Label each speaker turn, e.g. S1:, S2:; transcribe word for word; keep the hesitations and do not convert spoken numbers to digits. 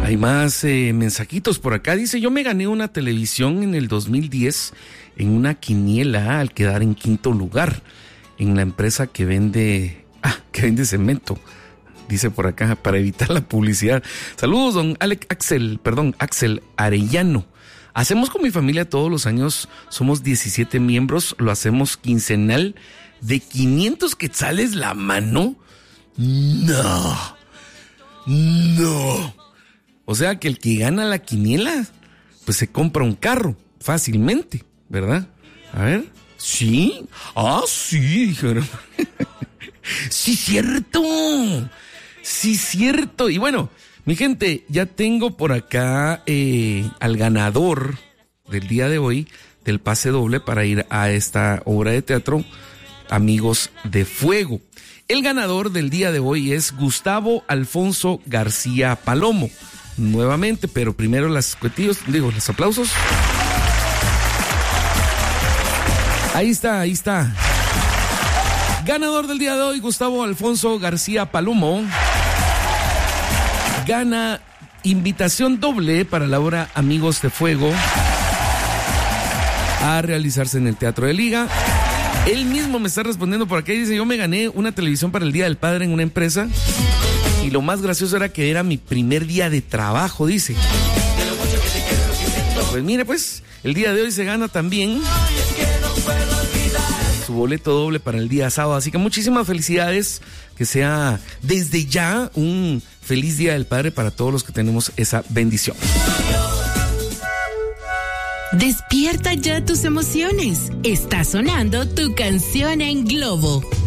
S1: Hay más eh, mensajitos por acá. Dice, yo me gané una televisión en el dos mil diez en una quiniela al quedar en quinto lugar en la empresa que vende, ah, que vende cemento. Dice por acá, para evitar la publicidad. Saludos, don Alex Axel, perdón, Axel Arellano. Hacemos con mi familia todos los años, somos diecisiete miembros, lo hacemos quincenal de quinientos quetzales la mano. No, no. O sea que el que gana la quiniela, pues se compra un carro fácilmente, ¿verdad? A ver, ¿sí? Ah, sí, dijeron. Sí, cierto. Sí, cierto. Y bueno, mi gente, ya tengo por acá eh, al ganador del día de hoy del pase doble para ir a esta obra de teatro, Amigos de Fuego. El ganador del día de hoy es Gustavo Alfonso García Palomo. Nuevamente, pero primero las cuetillos, digo, los aplausos. Ahí está, ahí está. Ganador del día de hoy, Gustavo Alfonso García Palomo. Gana invitación doble para la obra Amigos de Fuego a realizarse en el Teatro de Liga. Él mismo me está respondiendo por acá y dice, yo me gané una televisión para el Día del Padre en una empresa y lo más gracioso era que era mi primer día de trabajo, dice. Pues mire, pues, el día de hoy se gana también su boleto doble para el día sábado, así que muchísimas felicidades, que sea desde ya un feliz Día del Padre para todos los que tenemos esa bendición.
S2: Despierta ya tus emociones. Está sonando tu canción en Globo.